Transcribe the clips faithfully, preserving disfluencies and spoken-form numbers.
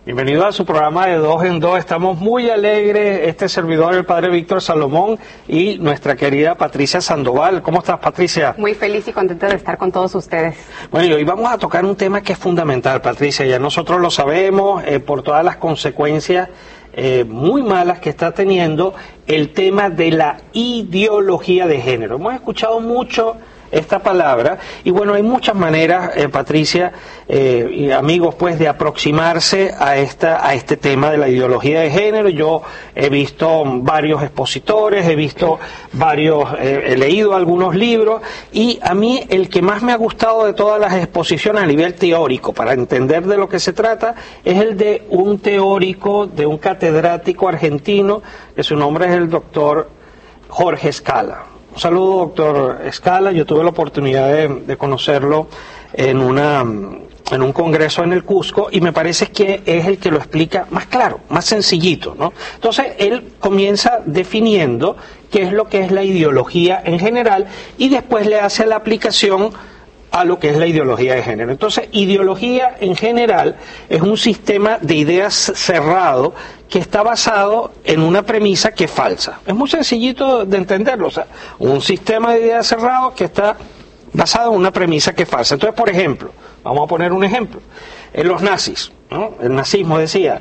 Bienvenido a su programa de Dos en Dos. Estamos muy alegres, este servidor, el padre Víctor Salomón, y nuestra querida Patricia Sandoval. ¿Cómo estás, Patricia? Muy feliz y contenta de estar con todos ustedes. Bueno, y hoy vamos a tocar un tema que es fundamental, Patricia. Ya nosotros lo sabemos eh, por todas las consecuencias eh, muy malas que está teniendo el tema de la ideología de género. Hemos escuchado mucho esta palabra, y bueno, hay muchas maneras, eh, Patricia, eh, y amigos, pues, de aproximarse a esta a este tema de la ideología de género. Yo he visto varios expositores, he visto varios, eh, he leído algunos libros, y a mí el que más me ha gustado de todas las exposiciones a nivel teórico, para entender de lo que se trata, es el de un teórico, de un catedrático argentino, que su nombre es el doctor Jorge Scala. Un saludo, doctor Scala. Yo tuve la oportunidad de, de conocerlo en una en un congreso en el Cusco, y me parece que es el que lo explica más claro, más sencillito, ¿no? Entonces, él comienza definiendo qué es lo que es la ideología en general, y después le hace la aplicación a lo que es la ideología de género. Entonces, ideología en general es un sistema de ideas cerrado que está basado en una premisa que es falsa. Es muy sencillito de entenderlo, o sea, un sistema de ideas cerrado que está basado en una premisa que es falsa. Entonces, por ejemplo, vamos a poner un ejemplo. En los nazis, ¿no? El nazismo decía: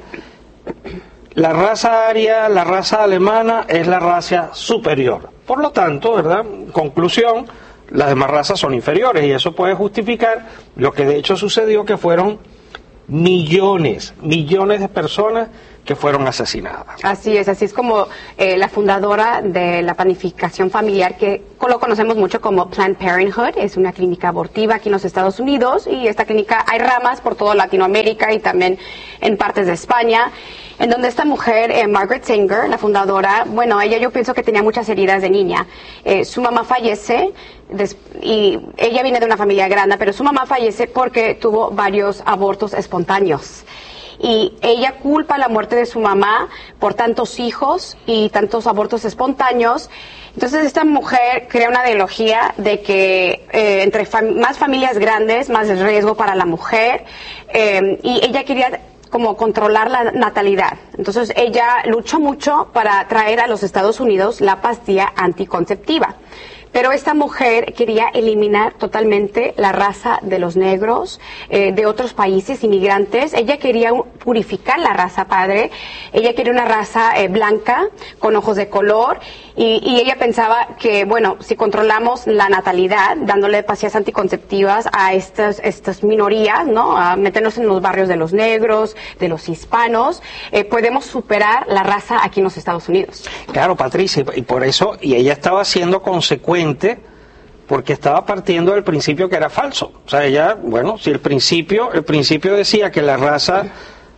la raza aria, la raza alemana es la raza superior. Por lo tanto, ¿verdad? Conclusión, las demás razas son inferiores, y eso puede justificar lo que de hecho sucedió, que fueron millones, millones de personas que fueron asesinadas. Así es, así es como eh, la fundadora de la planificación familiar, que lo conocemos mucho como Planned Parenthood, es una clínica abortiva aquí en los Estados Unidos, y esta clínica hay ramas por toda Latinoamérica y también en partes de España, en donde esta mujer, eh, Margaret Sanger, la fundadora, bueno, ella yo pienso que tenía muchas heridas de niña. Eh, su mamá fallece, des, y ella viene de una familia grande, pero su mamá fallece porque tuvo varios abortos espontáneos. Y ella culpa la muerte de su mamá por tantos hijos y tantos abortos espontáneos. Entonces esta mujer crea una ideología de que eh, entre fam más familias grandes, más riesgo para la mujer, eh, y ella quería como controlar la natalidad. Entonces ella luchó mucho para traer a los Estados Unidos la pastilla anticonceptiva. Pero esta mujer quería eliminar totalmente la raza de los negros, eh, de otros países inmigrantes. Ella quería purificar la raza padre. Ella quería una raza eh, blanca, con ojos de color. Y, y ella pensaba que, bueno, si controlamos la natalidad, dándole pastillas anticonceptivas a estas, estas minorías, ¿no? A meternos en los barrios de los negros, de los hispanos, eh, podemos superar la raza aquí en los Estados Unidos. Claro, Patricia, y por eso, y ella estaba siendo consecuente, porque estaba partiendo del principio que era falso. O sea, ella, bueno, si el principio, el principio decía que la raza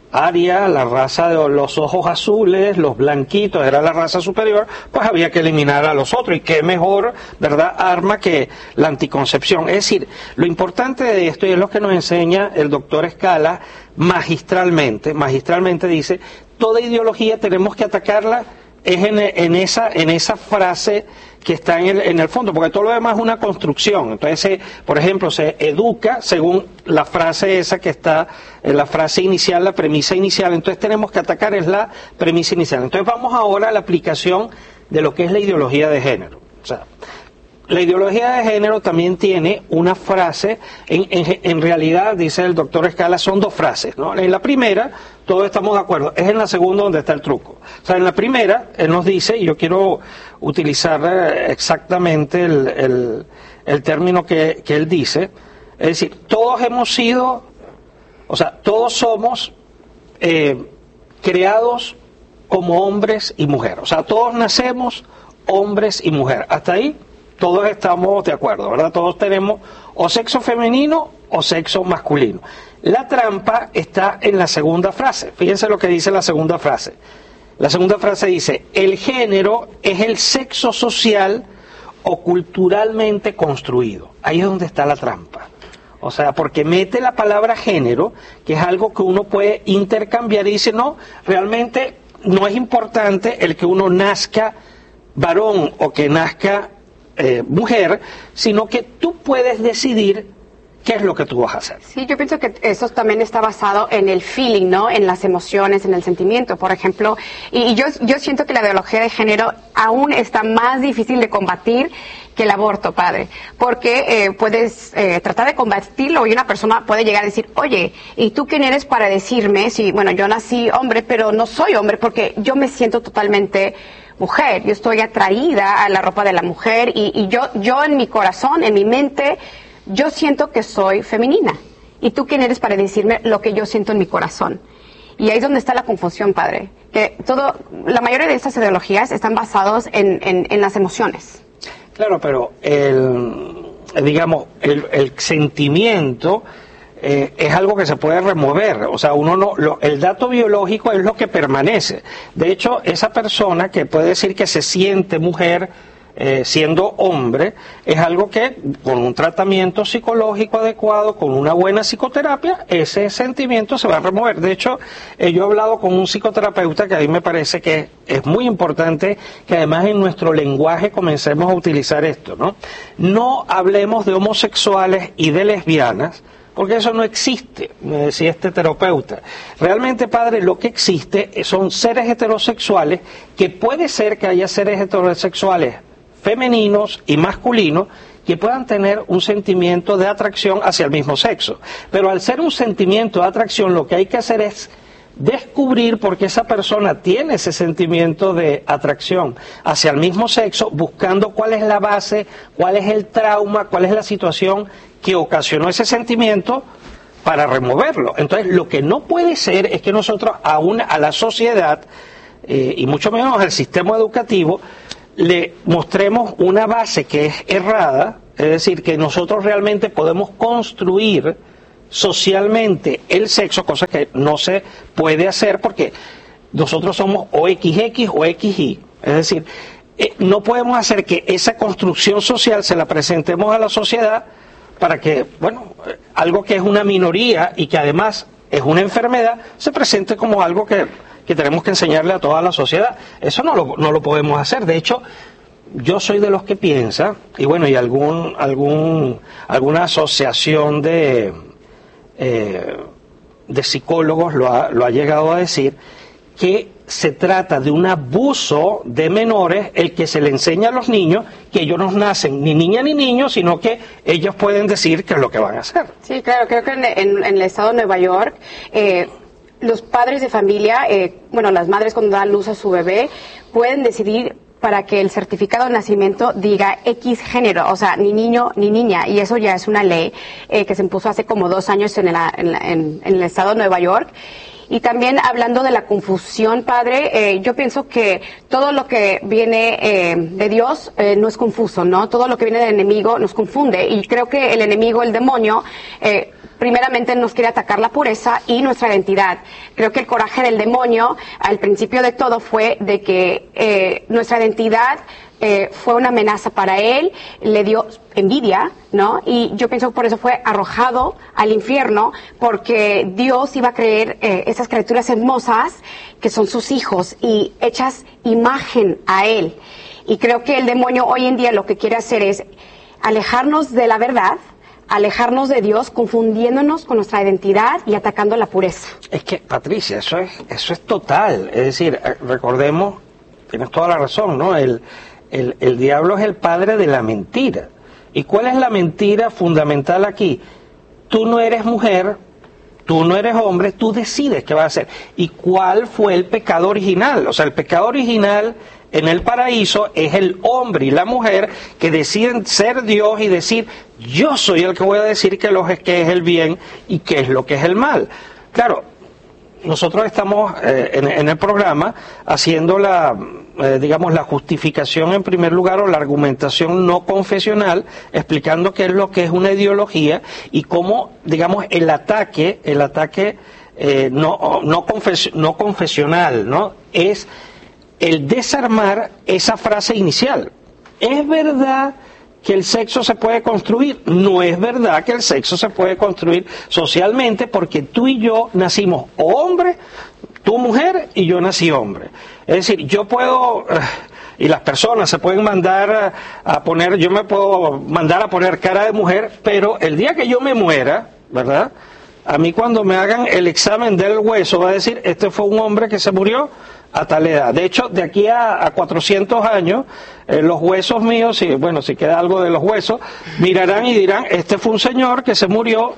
aria, la raza de los ojos azules, los blanquitos, era la raza superior, pues había que eliminar a los otros, y qué mejor, ¿verdad?, arma que la anticoncepción. Es decir, lo importante de esto, y es lo que nos enseña el doctor Scala magistralmente, magistralmente dice, toda ideología tenemos que atacarla es en, en esa en esa frase que está en el, en el fondo, porque todo lo demás es una construcción. Entonces, se, por ejemplo, se educa según la frase esa que está, en la frase inicial, la premisa inicial. Entonces tenemos que atacar es la premisa inicial. Entonces vamos ahora a la aplicación de lo que es la ideología de género. O sea, la ideología de género también tiene una frase, en, en, en realidad, dice el doctor Scala, son dos frases, ¿no? En la primera, todos estamos de acuerdo, es en la segunda donde está el truco. O sea, en la primera, él nos dice, y yo quiero utilizar exactamente el, el, el término que, que él dice, es decir, todos hemos sido, o sea, todos somos eh, creados como hombres y mujeres. O sea, todos nacemos hombres y mujeres. Hasta ahí todos estamos de acuerdo, ¿verdad? Todos tenemos o sexo femenino o sexo masculino. La trampa está en la segunda frase. Fíjense lo que dice la segunda frase. La segunda frase dice, el género es el sexo social o culturalmente construido. Ahí es donde está la trampa. O sea, porque mete la palabra género, que es algo que uno puede intercambiar, y dice, no, realmente no es importante el que uno nazca varón o que nazca Eh, mujer, sino que tú puedes decidir ¿qué es lo que tú vas a hacer? Sí, yo pienso que eso también está basado en el feeling, ¿no? En las emociones, en el sentimiento, por ejemplo. Y, y yo, yo siento que la ideología de género aún está más difícil de combatir que el aborto, padre. Porque eh, puedes eh, tratar de combatirlo y una persona puede llegar a decir, oye, ¿y tú quién eres para decirme si, bueno, yo nací hombre, pero no soy hombre porque yo me siento totalmente mujer, yo estoy atraída a la ropa de la mujer y, y yo, yo en mi corazón, en mi mente, yo siento que soy femenina. ¿Y tú quién eres para decirme lo que yo siento en mi corazón? Y ahí es donde está la confusión, padre. Que todo, la mayoría de estas ideologías están basados en, en, en las emociones. Claro, pero el, digamos, el, el sentimiento eh, es algo que se puede remover. O sea, uno no, lo, el dato biológico es lo que permanece. De hecho, esa persona que puede decir que se siente mujer, Eh, siendo hombre, es algo que con un tratamiento psicológico adecuado, con una buena psicoterapia, ese sentimiento se va a remover. De hecho, eh, yo he hablado con un psicoterapeuta que a mí me parece que es muy importante que además en nuestro lenguaje comencemos a utilizar esto, ¿no? No hablemos de homosexuales y de lesbianas, porque eso no existe, me decía este terapeuta. Realmente, padre, lo que existe son seres heterosexuales, que puede ser que haya seres heterosexuales femeninos y masculinos que puedan tener un sentimiento de atracción hacia el mismo sexo. Pero al ser un sentimiento de atracción, lo que hay que hacer es descubrir por qué esa persona tiene ese sentimiento de atracción hacia el mismo sexo, buscando cuál es la base, cuál es el trauma, cuál es la situación que ocasionó ese sentimiento para removerlo. Entonces, lo que no puede ser es que nosotros a, una, a la sociedad, eh, y mucho menos al sistema educativo, le mostremos una base que es errada, es decir, que nosotros realmente podemos construir socialmente el sexo, cosa que no se puede hacer porque nosotros somos o equis equis o equis y, es decir, eh, no podemos hacer que esa construcción social se la presentemos a la sociedad para que, bueno, algo que es una minoría y que además es una enfermedad, se presente como algo que... que tenemos que enseñarle a toda la sociedad. Eso no lo, no lo podemos hacer. De hecho, yo soy de los que piensa, y bueno, y algún, algún, alguna asociación de, eh, de psicólogos lo ha, lo ha llegado a decir, que se trata de un abuso de menores el que se le enseña a los niños que ellos no nacen ni niña ni niño, sino que ellos pueden decir qué es lo que van a hacer. Sí, claro, creo que en, en, en el estado de Nueva York, eh, los padres de familia, eh, bueno, las madres cuando dan luz a su bebé, pueden decidir para que el certificado de nacimiento diga X género, o sea, ni niño ni niña, y eso ya es una ley eh, que se impuso hace como dos años en el, en, en, en el estado de Nueva York. Y también hablando de la confusión, padre, eh, yo pienso que todo lo que viene eh, de Dios eh, no es confuso, ¿no? Todo lo que viene del enemigo nos confunde, y creo que el enemigo, el demonio, eh, primeramente nos quiere atacar la pureza y nuestra identidad. Creo que el coraje del demonio al principio de todo fue de que eh, nuestra identidad eh, fue una amenaza para él, le dio envidia, ¿no? Y yo pienso que por eso fue arrojado al infierno, porque Dios iba a creer eh, esas criaturas hermosas que son sus hijos y hechas imagen a él. Y creo que el demonio hoy en día lo que quiere hacer es alejarnos de la verdad, alejarnos de Dios, confundiéndonos con nuestra identidad y atacando la pureza. Es que, Patricia, eso es, eso es total. Es decir, recordemos, tienes toda la razón, ¿no? El, el, el diablo es el padre de la mentira. ¿Y cuál es la mentira fundamental aquí? Tú no eres mujer, tú no eres hombre, tú decides qué vas a hacer. ¿Y cuál fue el pecado original? O sea, el pecado original en el paraíso es el hombre y la mujer que deciden ser Dios y decir, yo soy el que voy a decir que, lo, que es el bien y qué es lo que es el mal. Claro, nosotros estamos eh, en, en el programa haciendo la, eh, digamos, la justificación en primer lugar o la argumentación no confesional, explicando qué es lo que es una ideología y cómo, digamos, el ataque, el ataque eh, no, no, confes, no confesional, ¿no? Es el desarmar esa frase inicial. ¿Es verdad que el sexo se puede construir? No es verdad que el sexo se puede construir socialmente, porque tú y yo nacimos hombre, tú mujer y yo nací hombre. Es decir, yo puedo, y las personas se pueden mandar a, a poner, yo me puedo mandar a poner cara de mujer, pero el día que yo me muera, ¿verdad? A mí cuando me hagan el examen del hueso va a decir, este fue un hombre que se murió a tal edad. De hecho, de aquí a, a cuatrocientos años, eh, los huesos míos, si, bueno, si queda algo de los huesos, mirarán y dirán, este fue un señor que se murió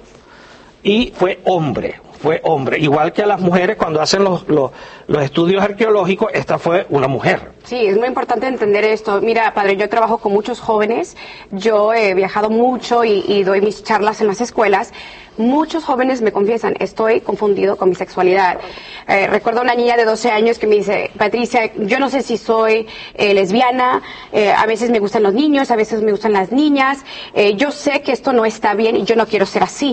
y fue hombre, fue hombre. Igual que a las mujeres cuando hacen los, los, los estudios arqueológicos, esta fue una mujer. Sí, es muy importante entender esto. Mira, padre, yo trabajo con muchos jóvenes, yo he viajado mucho y, y doy mis charlas en las escuelas. Muchos jóvenes me confiesan, estoy confundido con mi sexualidad. Eh, recuerdo una niña de doce años que me dice, Patricia, yo no sé si soy eh, lesbiana, eh, a veces me gustan los niños, a veces me gustan las niñas, eh, yo sé que esto no está bien y yo no quiero ser así.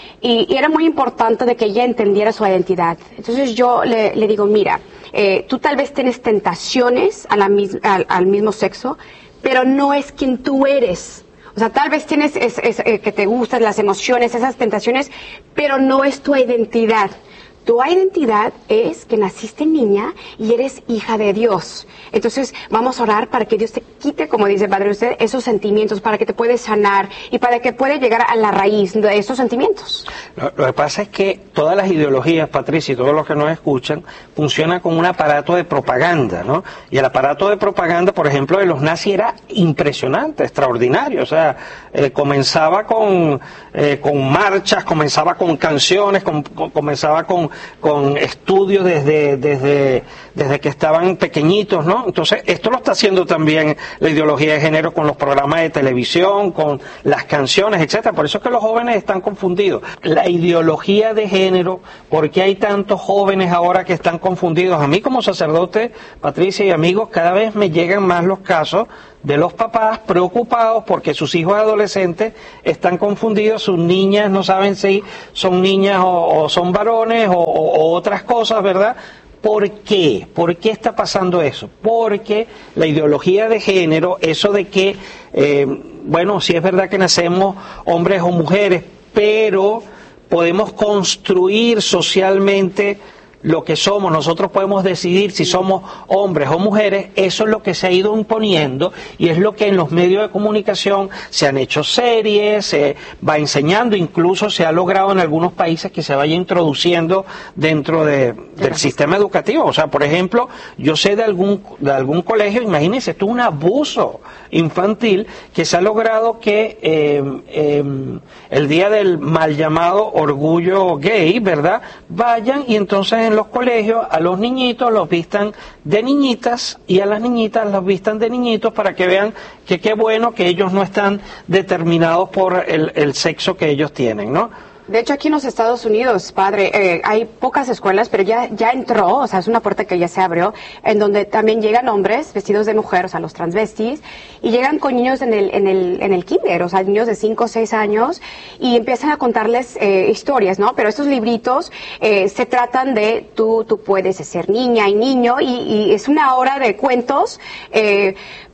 Y, y era muy importante de que ella entendiera su identidad. Entonces yo le, le digo, mira, eh, tú tal vez tienes tentaciones a la mis, al, al mismo sexo, pero no es quien tú eres. O sea, tal vez tienes es, es, eh, que te gustan las emociones, esas tentaciones, pero no es tu identidad. Tu identidad es que naciste niña y eres hija de Dios. Entonces, vamos a orar para que Dios te quite, como dice Padre usted, esos sentimientos, para que te puedas sanar y para que puedas llegar a la raíz de esos sentimientos. Lo, lo que pasa es que todas las ideologías, Patricia, y todos los que nos escuchan, funcionan como un aparato de propaganda, ¿no? Y el aparato de propaganda, por ejemplo, de los nazis era impresionante, extraordinario. O sea, eh, comenzaba con, eh, con marchas, comenzaba con canciones, con, con, comenzaba con con estudios desde, desde, desde que estaban pequeñitos, ¿no? Entonces, esto lo está haciendo también la ideología de género con los programas de televisión, con las canciones, etcétera. Por eso es que los jóvenes están confundidos. La ideología de género, ¿por qué hay tantos jóvenes ahora que están confundidos? A mí como sacerdote, Patricia y amigos, cada vez me llegan más los casos de los papás preocupados porque sus hijos adolescentes están confundidos, sus niñas no saben si son niñas o, o son varones o, o, o otras cosas, ¿verdad? ¿Por qué? ¿Por qué está pasando eso? Porque la ideología de género, eso de que, eh, bueno, sí es verdad que nacemos hombres o mujeres, pero podemos construir socialmente lo que somos, nosotros podemos decidir si somos hombres o mujeres, eso es lo que se ha ido imponiendo y es lo que en los medios de comunicación se han hecho series, se va enseñando, incluso se ha logrado en algunos países que se vaya introduciendo dentro de, del sistema educativo. O sea, por ejemplo, yo sé de algún, de algún colegio, imagínense, esto es un abuso infantil que se ha logrado que eh, eh, el día del mal llamado orgullo gay, ¿verdad?, vayan y entonces en los colegios a los niñitos los vistan de niñitas y a las niñitas los vistan de niñitos para que vean que qué bueno que ellos no están determinados por el, el sexo que ellos tienen, ¿no? De hecho, aquí en los Estados Unidos, padre, eh, hay pocas escuelas, pero ya ya entró, o sea, es una puerta que ya se abrió, en donde también llegan hombres vestidos de mujer, o sea, los transvestis, y llegan con niños en el en el en el kinder, o sea, niños de cinco o seis años, y empiezan a contarles eh, historias, ¿no? Pero estos libritos eh, se tratan de tú tú puedes ser niña y niño, y, y es una hora de cuentos, eh,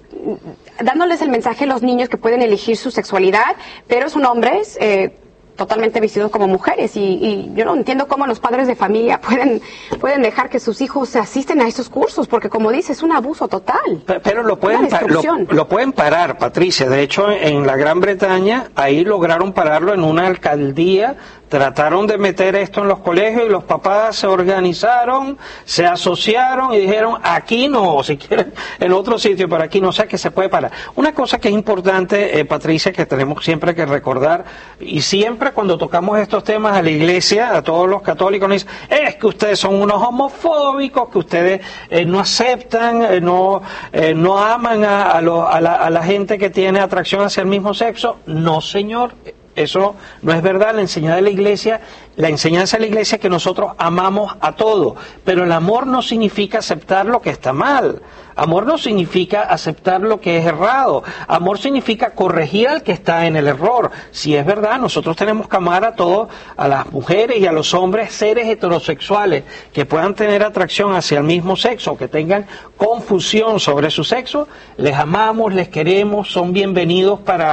dándoles el mensaje a los niños que pueden elegir su sexualidad, pero son hombres eh, totalmente vestidos como mujeres y, y yo no entiendo cómo los padres de familia pueden pueden dejar que sus hijos se asisten a estos cursos, porque como dice, es un abuso total. Pero, pero lo pueden lo, lo pueden parar, Patricia. De hecho, en la Gran Bretaña ahí lograron pararlo en una alcaldía. Trataron de meter esto en los colegios y los papás se organizaron, se asociaron y dijeron, aquí no, si quieren en otro sitio, pero aquí no, o sea que se puede parar. Una cosa que es importante, eh, Patricia, que tenemos siempre que recordar, y siempre cuando tocamos estos temas a la iglesia, a todos los católicos, nos dicen, es que ustedes son unos homofóbicos, que ustedes eh, no aceptan, eh, no, eh, no aman a, a, lo, a, la, a la gente que tiene atracción hacia el mismo sexo. No, señor. Eso no es verdad. La enseñanza de la iglesia, la enseñanza de la iglesia es que nosotros amamos a todos, pero el amor no significa aceptar lo que está mal. Amor no significa aceptar lo que es errado. Amor significa corregir al que está en el error. Si es verdad, nosotros tenemos que amar a todos, a las mujeres y a los hombres, seres heterosexuales que puedan tener atracción hacia el mismo sexo, que tengan confusión sobre su sexo. Les amamos, les queremos, son bienvenidos para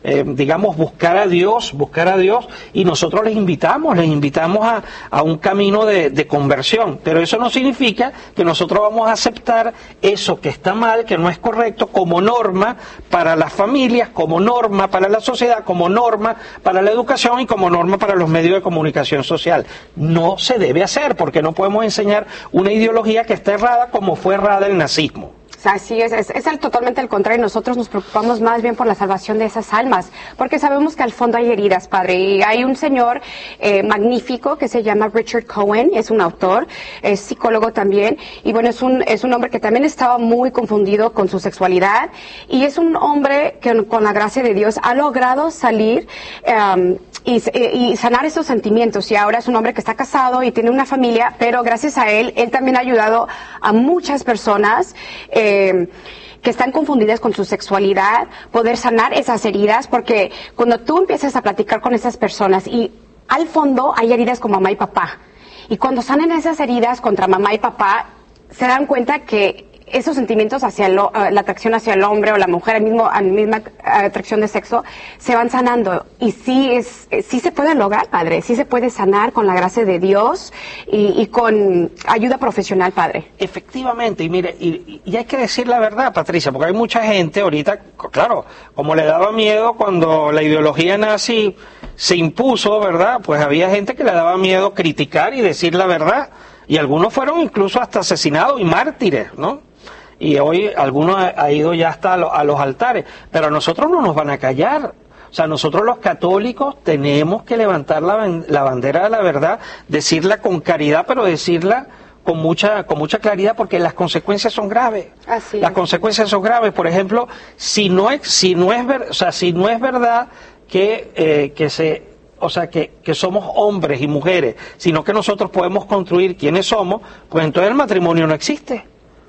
eh, digamos, buscar a Dios, buscar a Dios, y nosotros les invitamos, les invitamos a, a un camino de, de conversión, pero eso no significa que nosotros vamos a aceptar eso que está mal, que no es correcto, como norma para las familias, como norma para la sociedad, como norma para la educación y como norma para los medios de comunicación social. No se debe hacer, porque no podemos enseñar una ideología que está errada como fue errada el nazismo. Así es, es, es el, totalmente al contrario. Nosotros nos preocupamos más bien por la salvación de esas almas, porque sabemos que al fondo hay heridas, padre. Y hay un señor eh, magnífico que se llama Richard Cohen, es un autor, es psicólogo también, y bueno, es un, es un hombre que también estaba muy confundido con su sexualidad, y es un hombre que con la gracia de Dios ha logrado salir um, y, y sanar esos sentimientos, y ahora es un hombre que está casado y tiene una familia, pero gracias a él, él también ha ayudado a muchas personas eh, que están confundidas con su sexualidad, poder sanar esas heridas, porque cuando tú empiezas a platicar con esas personas y al fondo hay heridas con mamá y papá, y cuando sanan esas heridas contra mamá y papá, se dan cuenta que esos sentimientos hacia el, la atracción hacia el hombre o la mujer, el mismo, la misma atracción de sexo, se van sanando. Y sí, es, sí se puede lograr, padre, sí se puede sanar con la gracia de Dios y, y con ayuda profesional, padre. Efectivamente, y mire, y, y hay que decir la verdad, Patricia, porque hay mucha gente ahorita, claro, como le daba miedo cuando la ideología nazi se impuso, ¿verdad? Pues había gente que le daba miedo criticar y decir la verdad, y algunos fueron incluso hasta asesinados y mártires, ¿no? Y hoy algunos ha, ha ido ya hasta a, lo, a los altares, pero a nosotros no nos van a callar. O sea, nosotros los católicos tenemos que levantar la, la bandera de la verdad, decirla con caridad, pero decirla con mucha con mucha claridad, porque las consecuencias son graves. Así las es. consecuencias son graves. Por ejemplo, si no es si no es ver, o sea, si no es verdad que eh, que se o sea, que, que somos hombres y mujeres, sino que nosotros podemos construir quiénes somos, pues entonces el matrimonio no existe.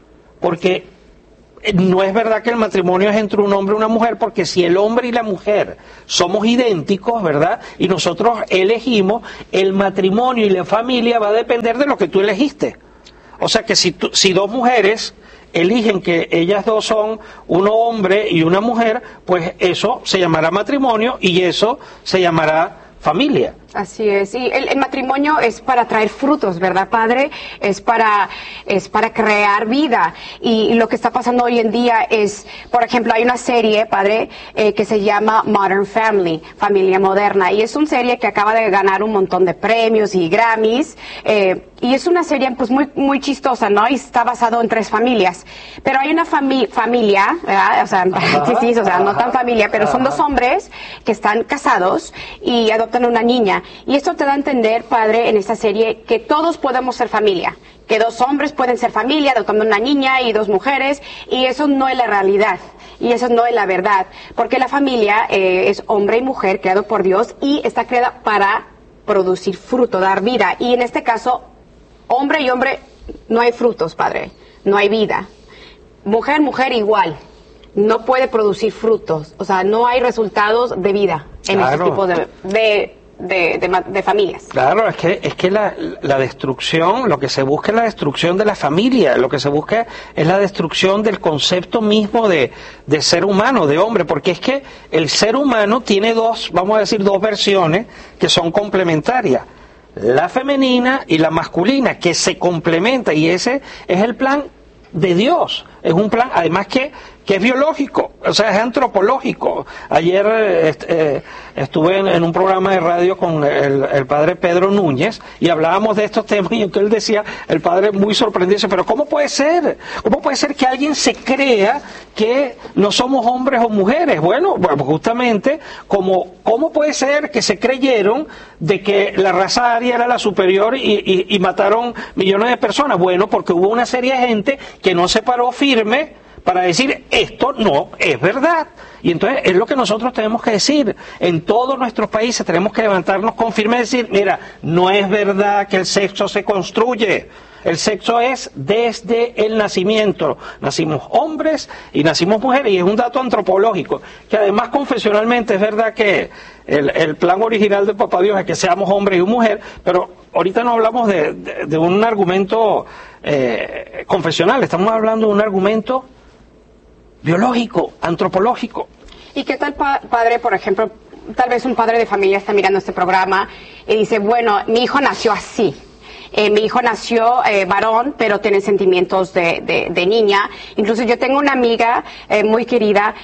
Porque no es verdad que el matrimonio es entre un hombre y una mujer, porque si el hombre y la mujer somos idénticos, ¿verdad? Y nosotros elegimos, el matrimonio y la familia va a depender de lo que tú elegiste. O sea que si, tú, si dos mujeres eligen que ellas dos son un hombre y una mujer, pues eso se llamará matrimonio y eso se llamará familia. Así es, y el, el matrimonio es para traer frutos, ¿verdad, padre? Es para es para crear vida, y, y lo que está pasando hoy en día es, por ejemplo, hay una serie, padre, eh, que se llama Modern Family, Familia Moderna, y es una serie que acaba de ganar un montón de premios y Grammys, eh, y es una serie pues muy muy chistosa, ¿no? Y está basado en tres familias, pero hay una fami familia, ¿verdad? O sea, sí, sí, o sea, no tan familia, pero son dos hombres que están casados y adoptan una niña. Y esto te da a entender, padre, en esta serie, que todos podemos ser familia, que dos hombres pueden ser familia, adoptando una niña y dos mujeres, y eso no es la realidad, y eso no es la verdad, porque la familia eh, es hombre y mujer creado por Dios y está creada para producir fruto, dar vida, y en este caso, hombre y hombre, no hay frutos, padre, no hay vida. Mujer, mujer igual, no puede producir frutos, o sea, no hay resultados de vida en Claro. este tipo de... de De, de, de familias. Claro, es que es que la, la destrucción, lo que se busca es la destrucción de la familia, lo que se busca es la destrucción del concepto mismo de, de ser humano, de hombre, porque es que el ser humano tiene dos, vamos a decir, dos versiones que son complementarias, la femenina y la masculina, que se complementan, y ese es el plan de Dios, es un plan, además que que es biológico, o sea, es antropológico. Ayer eh, eh, estuve en, en un programa de radio con el, el padre Pedro Núñez y hablábamos de estos temas, y entonces él decía, el padre muy sorprendido, dice, pero ¿cómo puede ser? ¿Cómo puede ser que alguien se crea que no somos hombres o mujeres? Bueno, bueno, justamente, como, ¿cómo puede ser que se creyeron de que la raza aria era la superior y, y, y mataron millones de personas? Bueno, porque hubo una serie de gente que no se paró firme para decir, esto no es verdad. Y entonces es lo que nosotros tenemos que decir. En todos nuestros países tenemos que levantarnos con firmeza y decir, mira, no es verdad que el sexo se construye. El sexo es desde el nacimiento. Nacimos hombres y nacimos mujeres, y es un dato antropológico, que además confesionalmente es verdad que el, el plan original de Papá Dios es que seamos hombres y mujer, pero ahorita no hablamos de, de, de un argumento eh, confesional, estamos hablando de un argumento biológico, antropológico. ¿Y qué tal pa padre, por ejemplo, tal vez un padre de familia está mirando este programa y dice, bueno, mi hijo nació así. Eh, mi hijo nació eh, varón, pero tiene sentimientos de, de, de niña. Incluso yo tengo una amiga eh, muy querida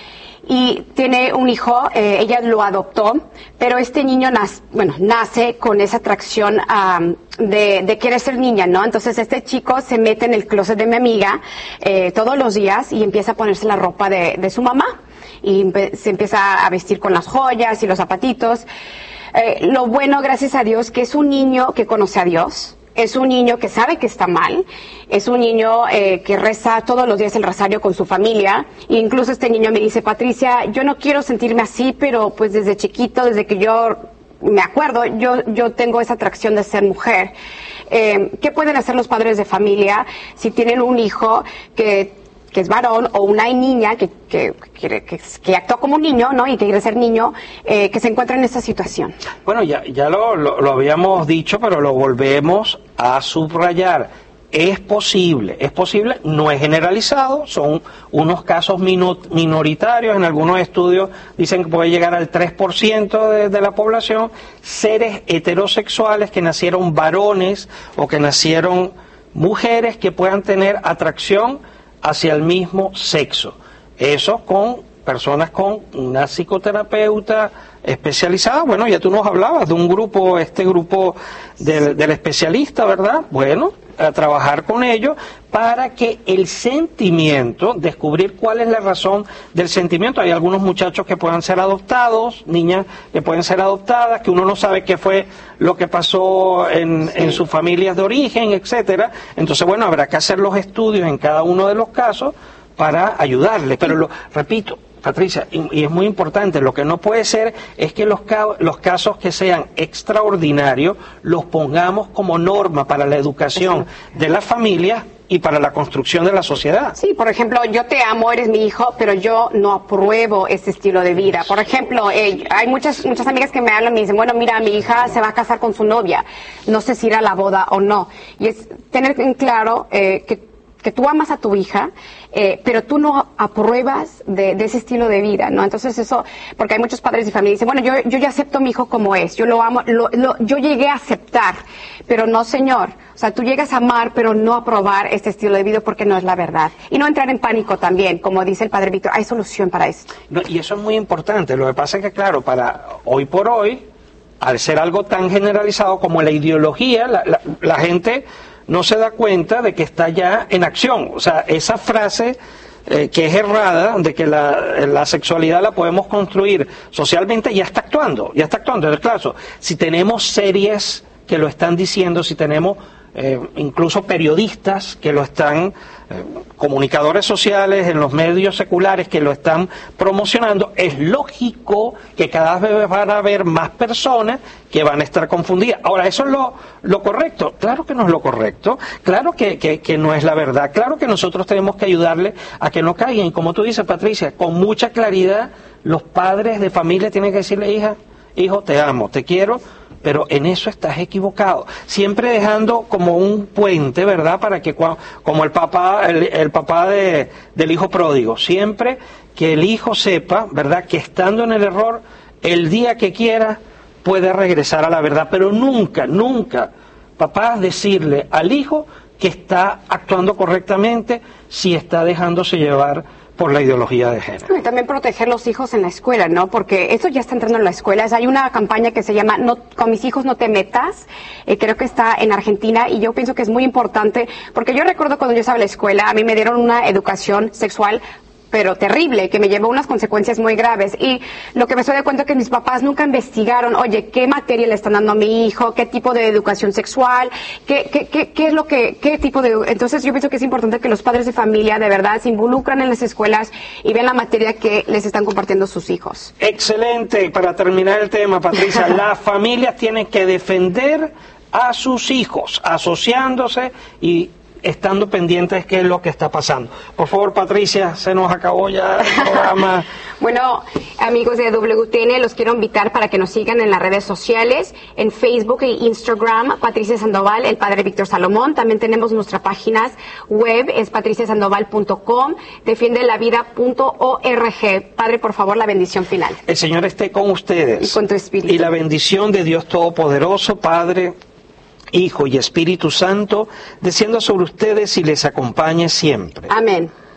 y tiene un hijo, eh, ella lo adoptó, pero este niño nace, bueno, nace con esa atracción um, de, de querer ser niña, ¿no? Entonces este chico se mete en el closet de mi amiga eh, todos los días y empieza a ponerse la ropa de, de su mamá y se empieza a vestir con las joyas y los zapatitos. Eh, lo bueno, gracias a Dios, que es un niño que conoce a Dios. Es un niño que sabe que está mal, es un niño eh, que reza todos los días el rosario con su familia, e incluso este niño me dice, Patricia, yo no quiero sentirme así, pero pues desde chiquito, desde que yo me acuerdo, yo, yo tengo esa atracción de ser mujer. Eh, ¿Qué pueden hacer los padres de familia si tienen un hijo que que es varón, o una niña que, que, que, que, que actúa como un niño, ¿no? Y que quiere ser niño, eh, que se encuentra en esta situación? Bueno, ya, ya lo, lo, lo habíamos dicho, pero lo volvemos a subrayar. Es posible, es posible, no es generalizado, son unos casos minoritarios, en algunos estudios dicen que puede llegar al tres por ciento de, de la población, seres heterosexuales que nacieron varones o que nacieron mujeres que puedan tener atracción hacia el mismo sexo. Eso con personas con una psicoterapeuta especializada. Bueno, ya tú nos hablabas de un grupo, este grupo del, del especialista, ¿verdad? Bueno, a trabajar con ellos para que el sentimiento, descubrir cuál es la razón del sentimiento. Hay algunos muchachos que puedan ser adoptados, niñas que pueden ser adoptadas, que uno no sabe qué fue lo que pasó en, sí. en sus familias de origen, etcétera. Entonces, bueno, habrá que hacer los estudios en cada uno de los casos para ayudarles. Pero lo repito, Patricia, y, y es muy importante, lo que no puede ser es que los, ca los casos que sean extraordinarios los pongamos como norma para la educación de las familias y para la construcción de la sociedad. Sí, por ejemplo, yo te amo, eres mi hijo, pero yo no apruebo este estilo de vida. Por ejemplo, eh, hay muchas muchas amigas que me hablan y me dicen, bueno, mira, mi hija se va a casar con su novia, no sé si ir a la boda o no. Y es tener en claro eh, que que tú amas a tu hija, eh, pero tú no apruebas de, de ese estilo de vida, ¿no? Entonces eso, porque hay muchos padres y familias que dicen, bueno, yo, yo ya acepto a mi hijo como es, yo lo amo, lo, lo, yo llegué a aceptar, pero no, señor. O sea, tú llegas a amar, pero no aprobar este estilo de vida porque no es la verdad. Y no entrar en pánico también, como dice el padre Víctor, hay solución para esto. No, y eso es muy importante. Lo que pasa es que, claro, para hoy por hoy, al ser algo tan generalizado como la ideología, la, la, la gente no se da cuenta de que está ya en acción. O sea, esa frase eh, que es errada, de que la, la sexualidad la podemos construir socialmente, ya está actuando, ya está actuando. En el caso, si tenemos series que lo están diciendo, si tenemos eh, incluso periodistas que lo están, eh, comunicadores sociales en los medios seculares que lo están promocionando, es lógico que cada vez van a haber más personas que van a estar confundidas. Ahora, ¿eso es lo, lo correcto? Claro que no es lo correcto, claro que, que, que no es la verdad, claro que nosotros tenemos que ayudarle a que no caigan. Y como tú dices, Patricia, con mucha claridad, los padres de familia tienen que decirle, hija, hijo, te amo, te quiero, pero en eso estás equivocado. Siempre dejando como un puente, ¿verdad? Para que, como el papá, el, el papá de, del hijo pródigo, siempre que el hijo sepa, ¿verdad? Que estando en el error, el día que quiera puede regresar a la verdad, pero nunca, nunca, papá, decirle al hijo que está actuando correctamente si está dejándose llevar por la ideología de género. Y también proteger los hijos en la escuela, ¿no? Porque esto ya está entrando en la escuela. Hay una campaña que se llama no, Con mis hijos no te metas, eh, creo que está en Argentina, y yo pienso que es muy importante, porque yo recuerdo cuando yo estaba en la escuela, a mí me dieron una educación sexual pero terrible, que me llevó unas consecuencias muy graves. Y lo que me estoy de cuenta es que mis papás nunca investigaron, oye, ¿qué materia le están dando a mi hijo? ¿Qué tipo de educación sexual? ¿Qué, qué, qué, qué es lo que, qué tipo de...? Entonces yo pienso que es importante que los padres de familia de verdad se involucran en las escuelas y vean la materia que les están compartiendo sus hijos. Excelente. Para terminar el tema, Patricia, las familias tienen que defender a sus hijos, asociándose y estando pendientes de qué es lo que está pasando. Por favor, Patricia, se nos acabó ya el programa. Bueno, amigos de W T N, los quiero invitar para que nos sigan en las redes sociales, en Facebook e Instagram, Patricia Sandoval, el Padre Víctor Salomón. También tenemos nuestras páginas web, es patricia sandoval punto com, defiende la vida punto org. Padre, por favor, la bendición final. El Señor esté con ustedes. Y con tu espíritu. Y la bendición de Dios Todopoderoso, Padre, Hijo y Espíritu Santo, descienda sobre ustedes y les acompañe siempre. Amén.